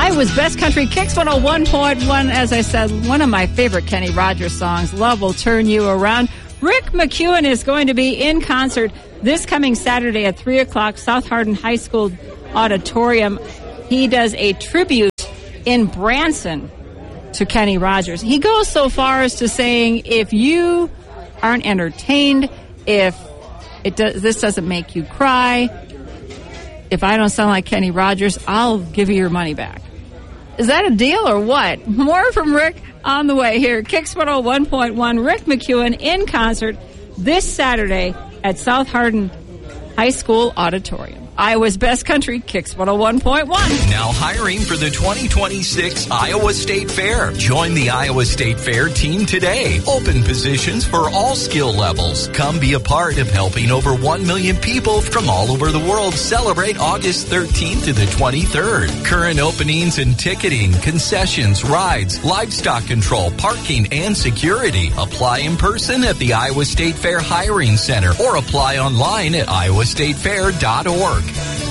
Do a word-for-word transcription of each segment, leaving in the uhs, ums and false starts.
Iowa's Best Country Kicks one oh one point one. As I said, one of my favorite Kenny Rogers songs, Love Will Turn You Around. Rick McEwen is going to be in concert this coming Saturday at three o'clock, South Hardin High School Auditorium. He does a tribute in Branson to Kenny Rogers. He goes so far as to saying, if you aren't entertained, if it does, this doesn't make you cry, if I don't sound like Kenny Rogers, I'll give you your money back. Is that a deal or what? More from Rick on the way here. Kicks one oh one point one. Rick McEwen in concert this Saturday at South Hardin High School Auditorium. Iowa's Best Country Kicks one oh one point one. Now hiring for the twenty twenty-six Iowa State Fair. Join the Iowa State Fair team today. Open positions for all skill levels. Come be a part of helping over one million people from all over the world celebrate August thirteenth to the twenty-third. Current openings and ticketing, concessions, rides, livestock control, parking, and security. Apply in person at the Iowa State Fair Hiring Center or apply online at iowa state fair dot org.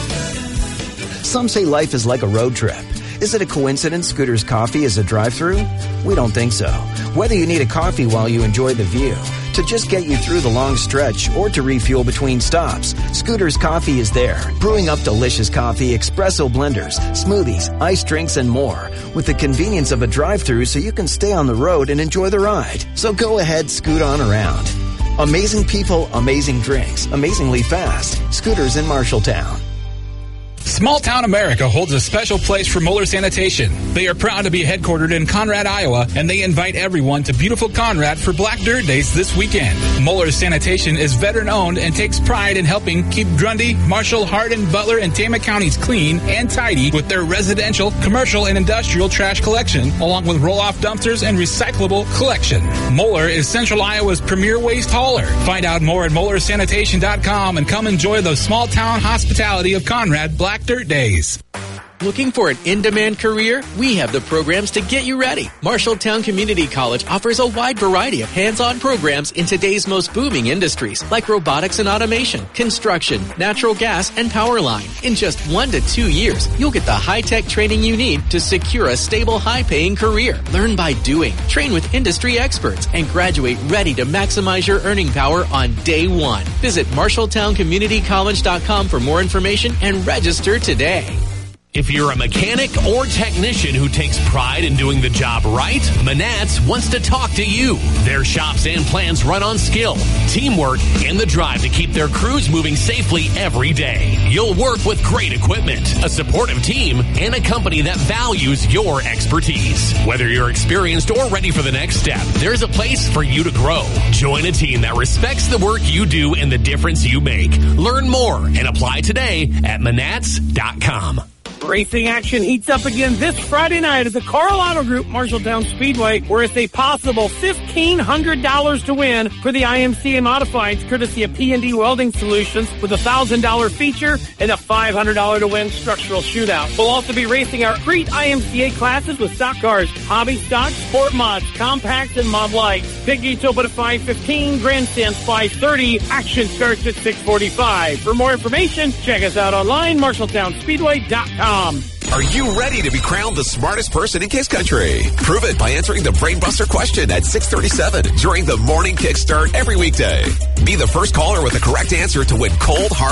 Some say life is like a road trip. Is it a coincidence Scooter's Coffee is a drive-thru? We don't think so. Whether you need a coffee while you enjoy the view, to just get you through the long stretch, or to refuel between stops, Scooter's Coffee is there, brewing up delicious coffee, espresso blenders, smoothies, iced drinks, and more, with the convenience of a drive-thru so you can stay on the road and enjoy the ride. So go ahead, scoot on around. Amazing people, amazing drinks, amazingly fast. Scooters in Marshalltown. Small Town America holds a special place for Moeller Sanitation. They are proud to be headquartered in Conrad, Iowa, and they invite everyone to beautiful Conrad for Black Dirt Days this weekend. Moeller Sanitation is veteran-owned and takes pride in helping keep Grundy, Marshall, Hardin, Butler, and Tama counties clean and tidy with their residential, commercial, and industrial trash collection, along with roll-off dumpsters and recyclable collection. Moeller is Central Iowa's premier waste hauler. Find out more at moeller sanitation dot com and come enjoy the small-town hospitality of Conrad Black Dirt Days. Looking for an in-demand career? We have the programs to get you ready. Marshalltown Community College offers a wide variety of hands-on programs in today's most booming industries, like robotics and automation, construction, natural gas, and power line. In just one to two years, you'll get the high-tech training you need to secure a stable, high-paying career. Learn by doing, train with industry experts, and graduate ready to maximize your earning power on day one. Visit marshalltown community college dot com for more information and register today. If you're a mechanic or technician who takes pride in doing the job right, Manats wants to talk to you. Their shops and plans run on skill, teamwork, and the drive to keep their crews moving safely every day. You'll work with great equipment, a supportive team, and a company that values your expertise. Whether you're experienced or ready for the next step, there's a place for you to grow. Join a team that respects the work you do and the difference you make. Learn more and apply today at manats dot com. Racing action heats up again this Friday night at the Carl Auto Group Marshalltown Speedway, where it's a possible fifteen hundred dollars to win for the I M C A Modifieds, courtesy of P and D Welding Solutions, with a one thousand dollars feature and a five hundred dollars to win structural shootout. We'll also be racing our Crete I M C A classes with stock cars, hobby stock, sport mods, compacts, and mod lights. Big gates open at five fifteen, grandstands five thirty, action starts at six forty-five. For more information, check us out online, marshalltown speedway dot com. Are you ready to be crowned the smartest person in Kiss Country? Prove it by answering the Brainbuster question at six thirty-seven during the Morning Kickstart every weekday. Be the first caller with the correct answer to win cold, hard